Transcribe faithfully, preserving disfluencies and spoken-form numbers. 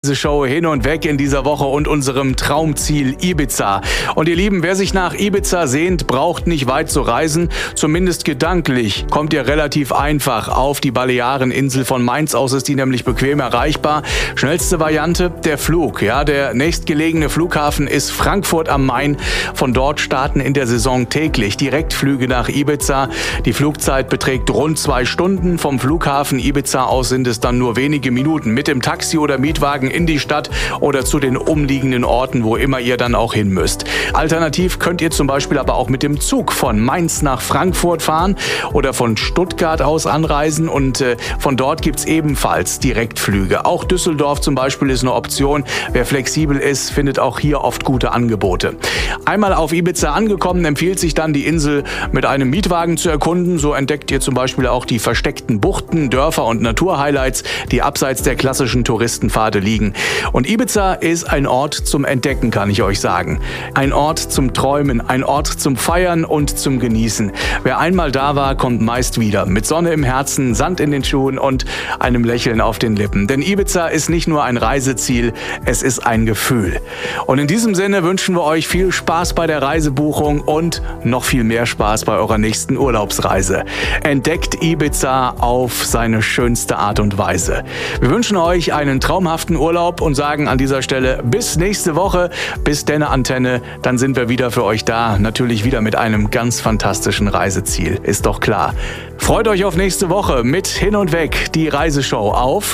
Diese Show hin und weg in dieser Woche und unserem Traumziel Ibiza. Und ihr Lieben, wer sich nach Ibiza sehnt, braucht nicht weit zu reisen. Zumindest gedanklich kommt ihr relativ einfach auf die Baleareninsel. Von Mainz aus ist die nämlich bequem erreichbar. Schnellste Variante, der Flug. Ja, der nächstgelegene Flughafen ist Frankfurt am Main. Von dort starten in der Saison täglich Direktflüge nach Ibiza. Die Flugzeit beträgt rund zwei Stunden. Vom Flughafen Ibiza aus sind es dann nur wenige Minuten. Mit dem Taxi oder Mietwagen in die Stadt oder zu den umliegenden Orten, wo immer ihr dann auch hin müsst. Alternativ könnt ihr zum Beispiel aber auch mit dem Zug von Mainz nach Frankfurt fahren oder von Stuttgart aus anreisen und äh, von dort gibt's ebenfalls Direktflüge. Auch Düsseldorf zum Beispiel ist eine Option. Wer flexibel ist, findet auch hier oft gute Angebote. Einmal auf Ibiza angekommen, empfiehlt sich dann, die Insel mit einem Mietwagen zu erkunden. So entdeckt ihr zum Beispiel auch die versteckten Buchten, Dörfer und Naturhighlights, die abseits der klassischen Touristenpfade liegen. Und Ibiza ist ein Ort zum Entdecken, kann ich euch sagen. Ein Ort zum Träumen, ein Ort zum Feiern und zum Genießen. Wer einmal da war, kommt meist wieder. Mit Sonne im Herzen, Sand in den Schuhen und einem Lächeln auf den Lippen. Denn Ibiza ist nicht nur ein Reiseziel, es ist ein Gefühl. Und in diesem Sinne wünschen wir euch viel Spaß bei der Reisebuchung und noch viel mehr Spaß bei eurer nächsten Urlaubsreise. Entdeckt Ibiza auf seine schönste Art und Weise. Wir wünschen euch einen traumhaften Urlaub und sagen an dieser Stelle bis nächste Woche, bis denne Antenne, dann sind wir wieder für euch da, natürlich wieder mit einem ganz fantastischen Reiseziel, ist doch klar. Freut euch auf nächste Woche mit Hin und Weg, die Reiseshow auf